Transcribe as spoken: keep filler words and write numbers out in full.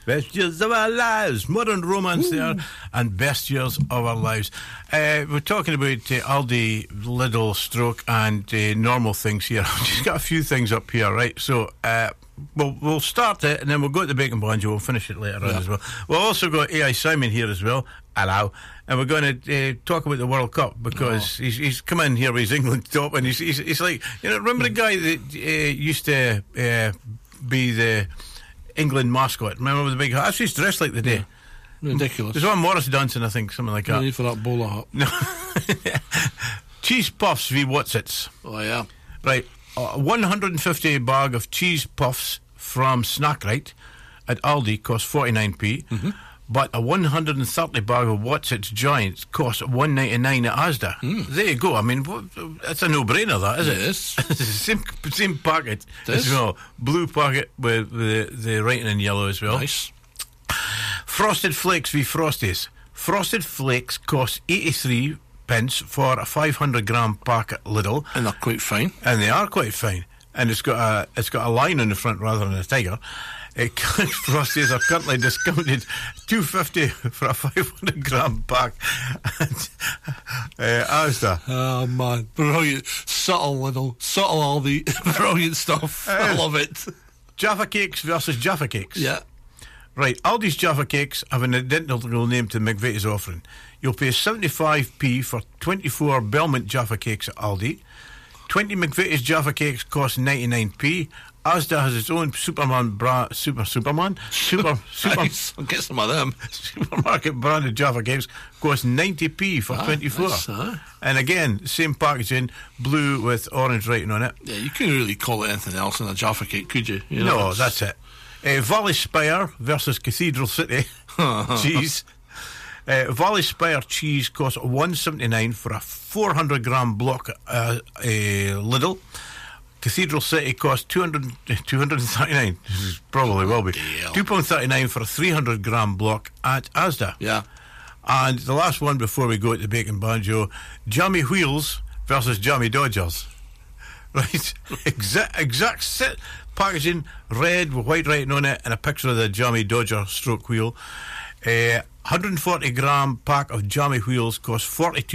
Best years of our lives. Modern romance. Ooh. There. And best years of our lives. Uh, we're talking about uh, Aldi, Lidl, Stroke, and uh, normal things here. I've just got a few things up here, right? So, uh, we'll, we'll start it, and then we'll go to the Bacon Banjo. We'll finish it later yeah. on as well. We've also got A I Simon here as well. Hello. And we're going to uh, talk about the World Cup because oh. he's, he's come in here with his England top, and he's, he's, he's like, you know, remember the guy that uh, used to uh, be the England mascot? Remember with the big hat? Actually, he's dressed like the day. Yeah. Ridiculous. There's one Morris dancing, I think, something like that. No need for that bowler hat. No. Cheese puffs v Wotsits. Oh, yeah. Right. Uh, one hundred fifty bag of cheese puffs from Snackrite at Aldi costs forty-nine p. Mm-hmm. But a one hundred thirty bag of Wotsits Giants costs one ninety-nine at Asda. Mm. There you go. I mean, it's a no-brainer, that, is it? It is. It's the same, same packet as well. Blue packet with the, the writing in yellow as well. Nice. Frosted Flakes v Frosties. Frosted Flakes cost eighty-three pence for a five hundred gram pack at Lidl. And they're quite fine. And they are quite fine. And it's got a it's got a lion in the front rather than a tiger. Uh, Frosties are currently discounted two fifty for a five hundred gram pack at uh, Asda. Oh man, brilliant, subtle little, subtle all the brilliant stuff. I love it. Jaffa Cakes versus Jaffa Cakes. Yeah. Right, Aldi's Jaffa Cakes have an identical name to McVitie's offering. You'll pay seventy-five p for twenty-four Belmont Jaffa Cakes at Aldi. twenty McVitie's Jaffa Cakes cost ninety-nine p. Asda has its own Superman bra- Super Superman Super Super nice. I'll get some of them. Supermarket branded Jaffa Cakes cost ninety p for ah, twenty-four. Nice, huh? And again, same packaging, blue with orange writing on it. Yeah, you couldn't really call it anything else than a Jaffa Cake, could you? you know, no, that's it. Uh, Valley Spire versus Cathedral City cheese. Uh, Valley Spire cheese costs one seventy-nine for a four hundred gram block uh, uh, Lidl. Cathedral City costs two hundred, two thirty-nine. This is probably will be two pounds thirty-nine for a three hundred gram block at Asda. Yeah. And the last one before we go to the Bacon Banjo, Jammy Wheels versus Jammy Dodgers. Right, exact exact set packaging, red with white writing on it, and a picture of the Jammy Dodger stroke wheel. Uh, one hundred forty gram pack of Jammy Wheels costs forty-two